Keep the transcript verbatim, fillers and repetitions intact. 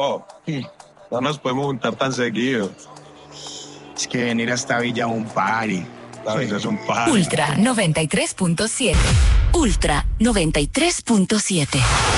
bro, no nos podemos juntar tan seguido. Es que venir hasta Villa es un party. La Villa es un party. Ultra noventa y tres punto siete. Ultra noventa y tres punto siete.